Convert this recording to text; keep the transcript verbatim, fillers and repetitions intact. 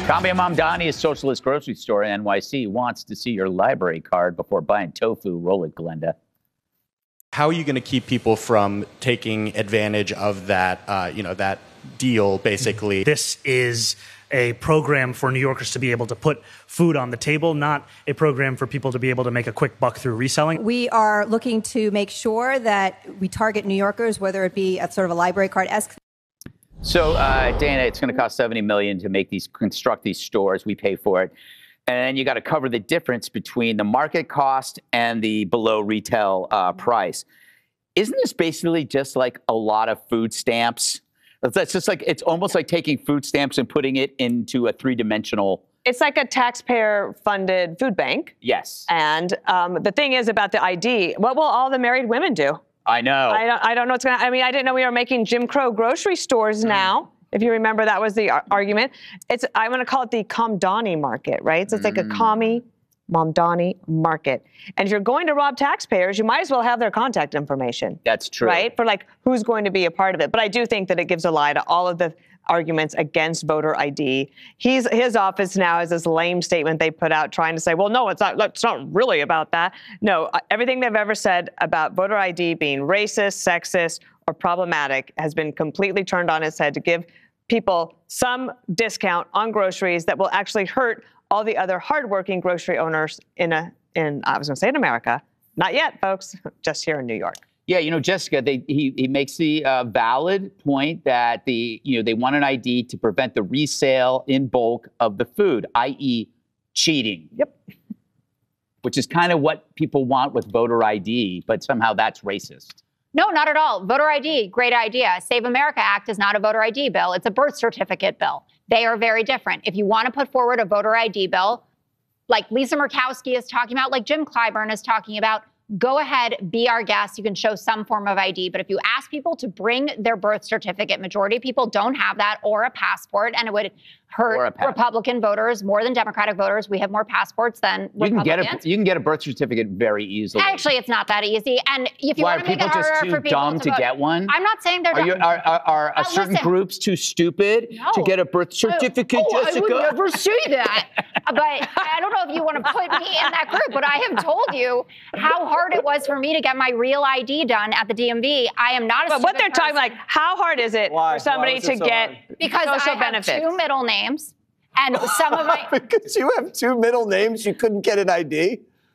Kambi Mamdani, a socialist grocery store in N Y C, wants to see your library card before buying tofu. Roll it, Glenda. How are you going to keep people from taking advantage of that, uh, you know, that deal, basically? This is a program for New Yorkers to be able to put food on the table, not a program for people to be able to make a quick buck through reselling. We are looking to make sure that we target New Yorkers, whether it be a sort of a library card-esque. So, uh, Dana, it's going to cost seventy million dollars to make these, construct these stores. We pay for it. And then you got to cover the difference between the market cost and the below retail uh, price. Isn't this basically just like a lot of food stamps? It's just like, it's almost like taking food stamps and putting it into a three-dimensional. It's like a taxpayer-funded food bank. Yes. And um, the thing is about the I D, what will all the married women do? I know. I don't, I don't know what's going to, I mean, I didn't know we were making Jim Crow grocery stores now. If you remember, that was the ar- argument. It's, I'm going to call it the Kamdani market, right? So it's like a commie, Mamdani market. And if you're going to rob taxpayers, you might as well have their contact information. That's true. Right? For like, who's going to be a part of it. But I do think that it gives a lie to all of the arguments against voter I D. He's, his office now is this lame statement they put out trying to say, well, no, it's not, it's not really about that. No, everything they've ever said about voter I D being racist, sexist, or problematic has been completely turned on its head to give people some discount on groceries that will actually hurt all the other hardworking grocery owners in a, in, I was gonna say in America. Not yet, folks, just here in New York. Yeah, you know, Jessica, they, he, he makes the uh, valid point that the, you know, they want an I D to prevent the resale in bulk of the food, that is cheating. Yep. Which is kind of what people want with voter I D, but somehow that's racist. No, not at all. Voter I D, great idea. Save America Act is not a voter I D bill. It's a birth certificate bill. They are very different. If you want to put forward a voter I D bill, like Lisa Murkowski is talking about, like Jim Clyburn is talking about, go ahead, be our guest. You can show some form of I D. But if you ask people to bring their birth certificate, majority of people don't have that, or a passport, and it would hurt Republican voters more than Democratic voters. We have more passports than you Republicans. Can get a, you can get a birth certificate very easily. Actually, it's not that easy. And if you Why, want to make it harder for people dumb to, to vote, get one? I'm not saying they're are dumb. You, are are, are uh, certain listen, groups too stupid no. to get a birth certificate, oh, Jessica? I would never say that. But I don't know if you want to put me in that group, but I have told you how hard it was for me to get my real I D done at the D M V. I am not a But what they're person. talking like, how hard is it Why? for somebody to so get hard? Because social I have benefits? two middle names. And some of my Because you have two middle names, you couldn't get an I D?